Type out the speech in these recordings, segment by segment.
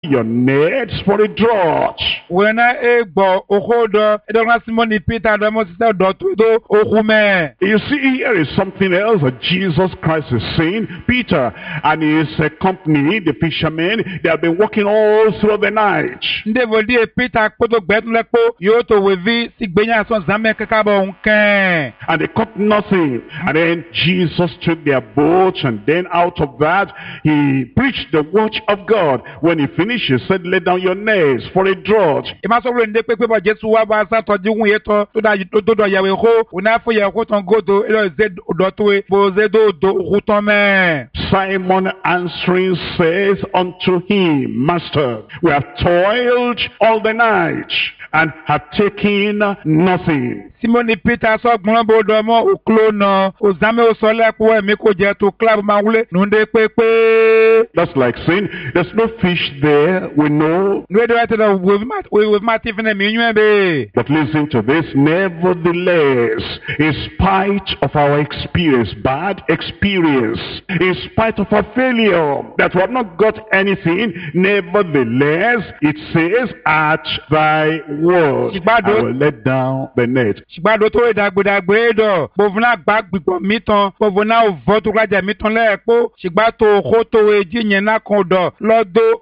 your nets for a draught. Wena egbo okodo edona Simon Peter do mo sise do to okume. You see, here is something else that Jesus Christ is saying. Peter and his company, the fishermen, they have been working all through the night. Ndevodi Peter kodo gbetlepo yo to wevi sigbenya son zame kakabo unken. And they caught nothing. And then Jesus took their boat, and then out of that, he preached the word of God. When he finished, he said, lay down your nets for a draught. Imasoro nde pepe Jesu wa ba sa to jigun yeto to da do yawe ho una fo ye ko ton godo elo ze do to bo ze do ruton me. Simon answering says unto him, Master, we have toiled all the night and have taken nothing. Simon Peter so gbon bo do mo oklo na o zame o so lepo e mi ko je to club ma wule nde pepe. That's like saying there's no fish there, we know. No do to we might even be. But listen to this, nevertheless, in spite of our experience, bad experience, in spite of our failure, that we have not got anything, nevertheless, it says, at thy word, I will let down the net. Shigbado to dagbe do bovuna gbagbo mitan bovuna votu raja mitan lepo shigbato khoto eji yen na kan do lodo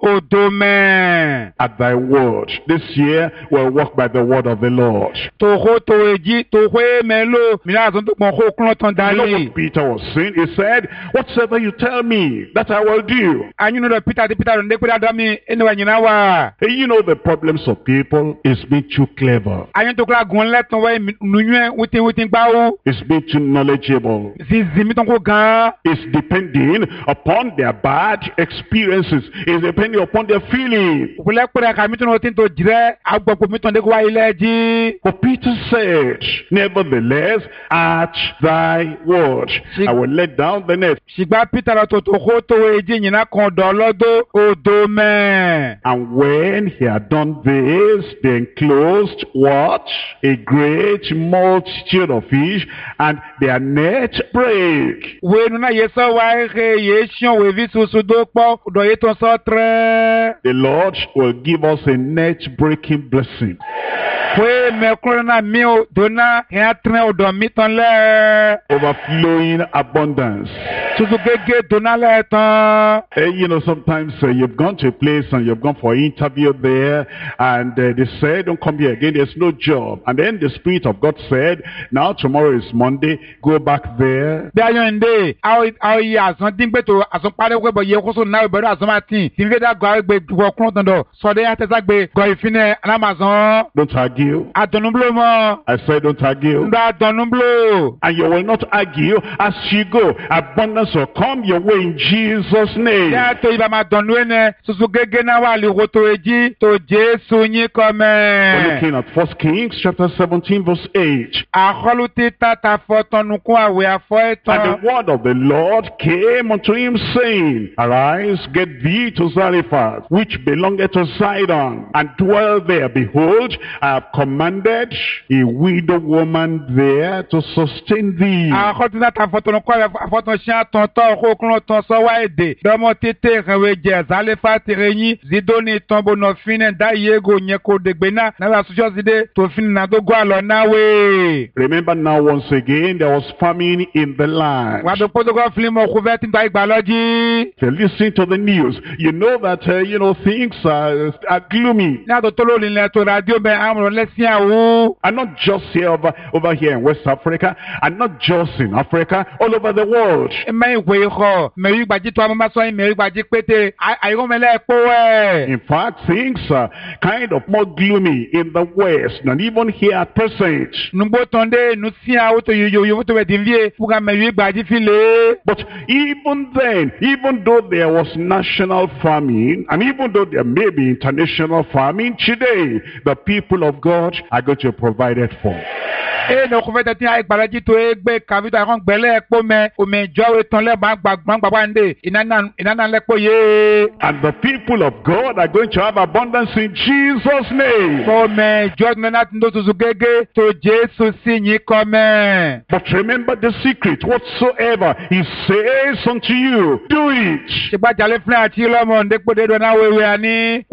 odome. At thy word, this year we'll walk by the word of the Lord. To khoto eji to hwe melo mina zon to kon khokun ton dali. You know what Peter was saying? He said, whatsoever you tell me, that I will do. And you know the Peter ndek pe da mi eniwa nyina wa. You know the problems of people is being too clever. Ayin to kla gun leton we nunwe witin gbawo. It's being too knowledgeable. Zimi ton ko gan. It's depending upon their bad experiences. It's depending upon their feelings. Kule kure ka mi ton otin to jire agbogbo mi ton de wa ileji. But Peter said, nevertheless, at thy word, I will let down the net. Shigba Peter to khoto eji nyina kon do lodo odome. And when he had done this, they enclosed what? A great multitude of fish, and their net break. The Lord will give us a net breaking blessing. Overflowing abundance. You know, sometimes you've gone to a place and you've gone for an interview there, and they said, don't come here again, there's no job. And then the Spirit of God said, now tomorrow is Monday, go back there. Don't argue. I said don't argue. And you will not argue as you go. Abundance will come your way in Jesus' name. We're looking at 1 Kings chapter 17 verse 8. And the word of the Lord came unto him, saying, Arise, get thee to Zarephath, which belongeth to Sidon, and dwell there. Behold, I have commanded a widow woman there to sustain thee. Remember now once again, there was famine in the land. If you listen to the news, you know that things are gloomy. And not just here over here in West Africa, and not just in Africa, all over the world. In fact, things are kind of more gloomy in the West, and even here at present. But even then, even though there was national famine, and even though there may be international famine, today the people of God are going to provide it for. And the people of God are going to have abundance in Jesus' name. But remember the secret, whatsoever he says unto you, do it.